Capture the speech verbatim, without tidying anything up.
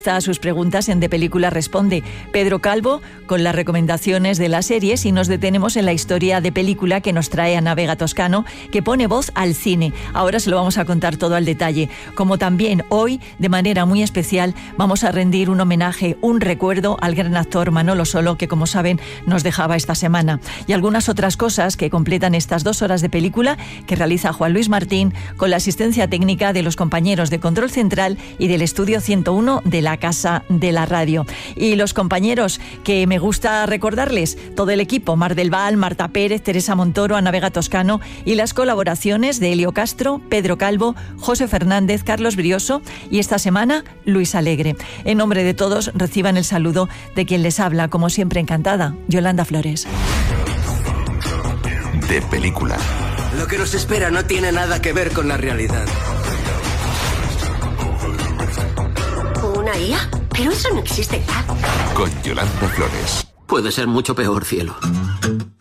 A sus preguntas en De Película Responde. Pedro Calvo con las recomendaciones de las series, y nos detenemos en la historia de película que nos trae Ana Vega Toscano, que pone voz al cine. Ahora se lo vamos a contar todo al detalle. Como también hoy, de manera muy especial, vamos a rendir un homenaje, un recuerdo al gran actor Manolo Solo, que como saben nos dejaba esta semana. Y algunas otras cosas que completan estas dos horas de película que realiza Juan Luis Martín con la asistencia técnica de los compañeros de Control Central y del Estudio ciento uno de la Casa de la Radio. Y los compañeros que me gusta recordarles, todo el equipo: Mar del Val, Marta Pérez, Teresa Montoro, Ana Vega Toscano, y las colaboraciones de Elio Castro, Pedro Calvo, José Fernández, Carlos Brioso y esta semana Luis Alegre. En nombre de todos, reciban el saludo de quien les habla, como siempre encantada, Yolanda Flores. De Película. Lo que nos espera no tiene nada que ver con la realidad. ¿Una I A? Pero eso no existe ya. Con Yolanda Flores. Puede ser mucho peor, cielo.